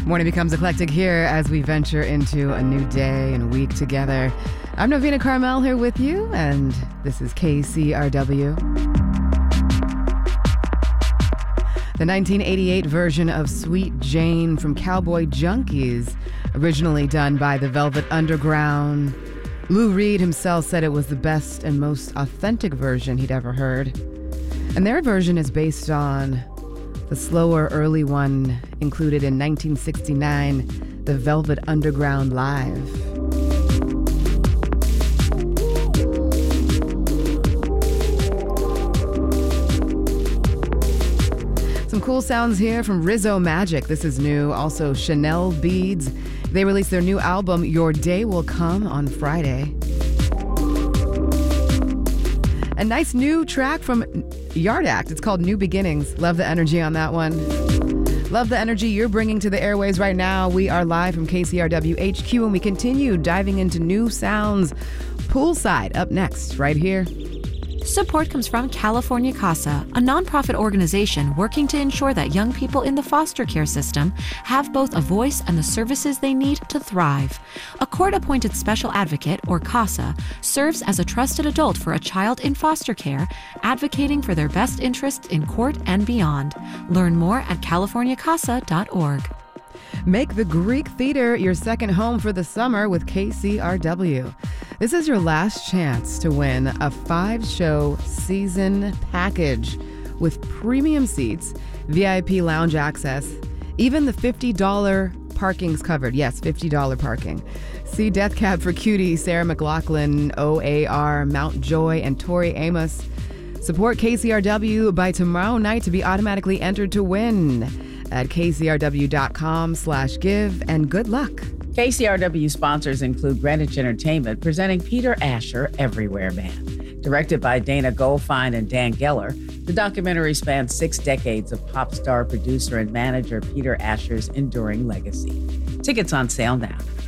Morning becomes eclectic here as we venture into a new day and week together. I'm Novena Carmel here with you, and this is KCRW. The 1988 version of Sweet Jane from Cowboy Junkies, originally done by the Velvet Underground. Lou Reed himself said it was the best and most authentic version he'd ever heard. And their version is based on the slower early one included in 1969, The Velvet Underground Live. Some cool sounds here from Rizzo Magic. This is new. Also, Chanel Beads. They released their new album, Your Day Will Come, on Friday. A nice new track from Yard Act. It's called New Beginnings. Love the energy on that one. Love the energy you're bringing to the airways right now. We are live from KCRW HQ, and we continue diving into new sounds. Poolside up next, right here. Support comes from California CASA, a nonprofit organization working to ensure that young people in the foster care system have both a voice and the services they need to thrive. A court-appointed special advocate, or CASA, serves as a trusted adult for a child in foster care, advocating for their best interests in court and beyond. Learn more at californiacasa.org. Make the Greek Theater your second home for the summer with KCRW. This is your last chance to win a 5-show season package with premium seats, VIP lounge access, even the $50 parking's covered. Yes, $50 parking. See Death Cab for Cutie, Sarah McLachlan, OAR, Mount Joy, and Tori Amos. Support KCRW by tomorrow night to be automatically entered to win at kcrw.com/give, and good luck. KCRW sponsors include Greenwich Entertainment, presenting Peter Asher, Everywhere Man. Directed by Dana Goldfein and Dan Geller, the documentary spans 6 decades of pop star, producer, and manager Peter Asher's enduring legacy. Tickets on sale now.